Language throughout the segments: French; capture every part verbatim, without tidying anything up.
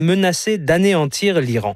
menacé d'anéantir l'Iran.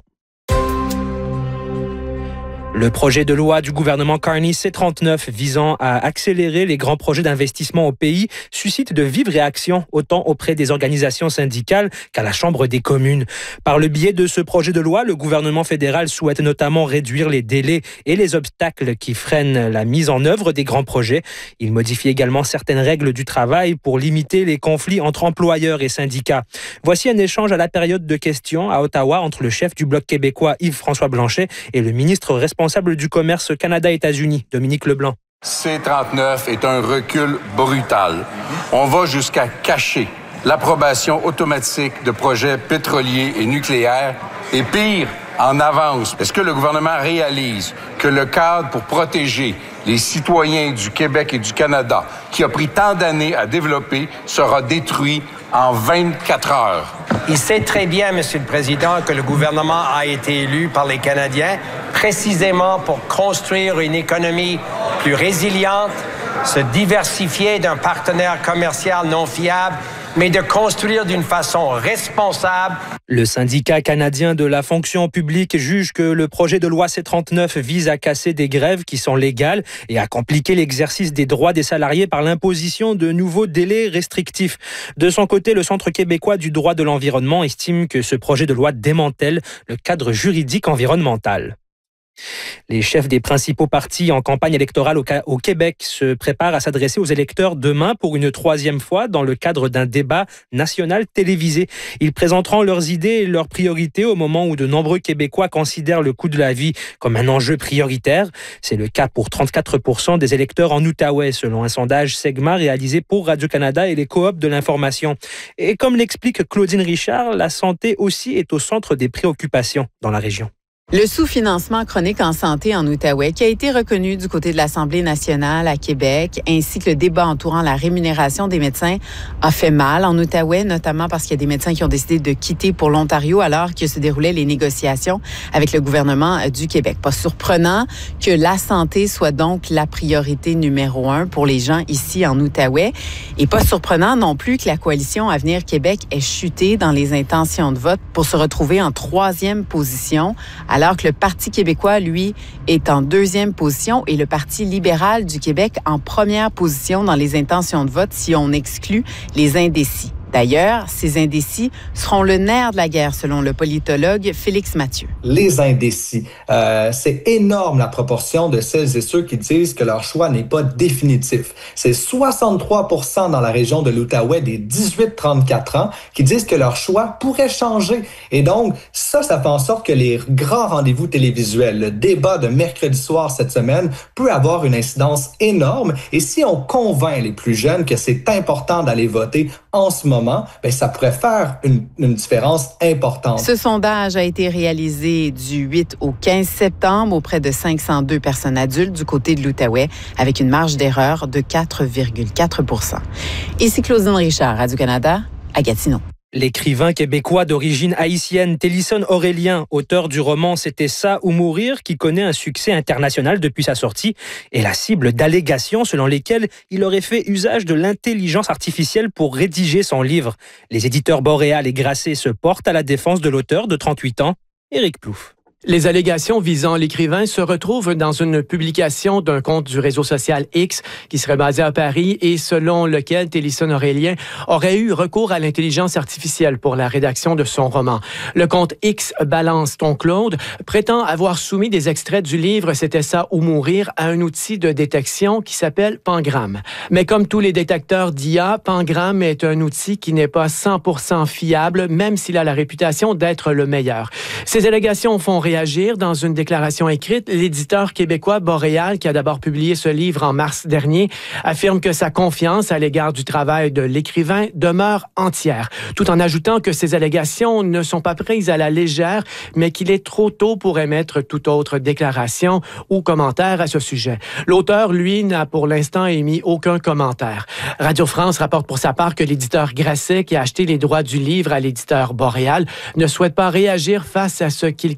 Le projet de loi du gouvernement Carney C trente-neuf visant à accélérer les grands projets d'investissement au pays suscite de vives réactions autant auprès des organisations syndicales qu'à la Chambre des communes. Par le biais de ce projet de loi, le gouvernement fédéral souhaite notamment réduire les délais et les obstacles qui freinent la mise en œuvre des grands projets. Il modifie également certaines règles du travail pour limiter les conflits entre employeurs et syndicats. Voici un échange à la période de questions à Ottawa entre le chef du Bloc québécois Yves-François Blanchet et le ministre responsable responsable du commerce Canada-États-Unis, Dominique Leblanc. C trente-neuf est un recul brutal. On va jusqu'à cacher l'approbation automatique de projets pétroliers et nucléaires et pire, en avance. Est-ce que le gouvernement réalise que le cadre pour protéger les citoyens du Québec et du Canada, qui a pris tant d'années à développer, sera détruit en vingt-quatre heures? Il sait très bien, Monsieur le Président, que le gouvernement a été élu par les Canadiens précisément pour construire une économie plus résiliente, se diversifier d'un partenaire commercial non fiable, mais de construire d'une façon responsable. Le syndicat canadien de la fonction publique juge que le projet de loi C trente-neuf vise à casser des grèves qui sont légales et à compliquer l'exercice des droits des salariés par l'imposition de nouveaux délais restrictifs. De son côté, le Centre québécois du droit de l'environnement estime que ce projet de loi démantèle le cadre juridique environnemental. Les chefs des principaux partis en campagne électorale au Québec se préparent à s'adresser aux électeurs demain pour une troisième fois dans le cadre d'un débat national télévisé. Ils présenteront leurs idées et leurs priorités au moment où de nombreux Québécois considèrent le coût de la vie comme un enjeu prioritaire. C'est le cas pour trente-quatre pour cent des électeurs en Outaouais, selon un sondage Segma réalisé pour Radio-Canada et les coops de l'information. Et comme l'explique Claudine Richard, la santé aussi est au centre des préoccupations dans la région. Le sous-financement chronique en santé en Outaouais, qui a été reconnu du côté de l'Assemblée nationale à Québec, ainsi que le débat entourant la rémunération des médecins, a fait mal en Outaouais, notamment parce qu'il y a des médecins qui ont décidé de quitter pour l'Ontario alors que se déroulaient les négociations avec le gouvernement du Québec. Pas surprenant que la santé soit donc la priorité numéro un pour les gens ici en Outaouais. Et pas surprenant non plus que la coalition Avenir Québec ait chuté dans les intentions de vote pour se retrouver en troisième position, alors que le Parti québécois, lui, est en deuxième position et le Parti libéral du Québec en première position dans les intentions de vote si on exclut les indécis. D'ailleurs, ces indécis seront le nerf de la guerre, selon le politologue Félix Mathieu. Les indécis, euh, c'est énorme la proportion de celles et ceux qui disent que leur choix n'est pas définitif. C'est soixante-trois pour cent dans la région de l'Outaouais des dix-huit à trente-quatre ans qui disent que leur choix pourrait changer. Et donc, ça, ça fait en sorte que les grands rendez-vous télévisuels, le débat de mercredi soir cette semaine, peut avoir une incidence énorme. Et si on convainc les plus jeunes que c'est important d'aller voter en ce moment, bien, ça pourrait faire une, une différence importante. Ce sondage a été réalisé du huit au quinze septembre auprès de cinq cent deux personnes adultes du côté de l'Outaouais, avec une marge d'erreur de quatre virgule quatre pour cent. Ici Claudine Richard, Radio-Canada, à Gatineau. L'écrivain québécois d'origine haïtienne Télisson Aurélien, auteur du roman C'était ça ou mourir, qui connaît un succès international depuis sa sortie, est la cible d'allégations selon lesquelles il aurait fait usage de l'intelligence artificielle pour rédiger son livre. Les éditeurs Boréal et Grasset se portent à la défense de l'auteur de trente-huit ans, Éric Plouffe. Les allégations visant l'écrivain se retrouvent dans une publication d'un compte du réseau social X qui serait basé à Paris et selon lequel Télisson Aurélien aurait eu recours à l'intelligence artificielle pour la rédaction de son roman. Le compte X Balance ton Claude prétend avoir soumis des extraits du livre C'était ça ou mourir à un outil de détection qui s'appelle Pangram. Mais comme tous les détecteurs d'I A, Pangram est un outil qui n'est pas cent pour cent fiable, même s'il a la réputation d'être le meilleur. Ces allégations font réagir dans une déclaration écrite. L'éditeur québécois Boréal, qui a d'abord publié ce livre en mars dernier, affirme que sa confiance à l'égard du travail de l'écrivain demeure entière, tout en ajoutant que ces allégations ne sont pas prises à la légère, mais qu'il est trop tôt pour émettre toute autre déclaration ou commentaire à ce sujet. L'auteur, lui, n'a pour l'instant émis aucun commentaire. Radio France rapporte pour sa part que l'éditeur Grasset, qui a acheté les droits du livre à l'éditeur Boréal, ne souhaite pas réagir face à ce qu'il qualifie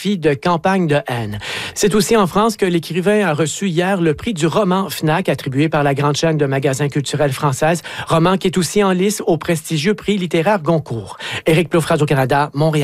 qualifie de campagne de haine. C'est aussi en France que l'écrivain a reçu hier le prix du roman Fnac, attribué par la grande chaîne de magasins culturels française, roman qui est aussi en lice au prestigieux prix littéraire Goncourt. Éric Plouffe, Radio-Canada, Montréal.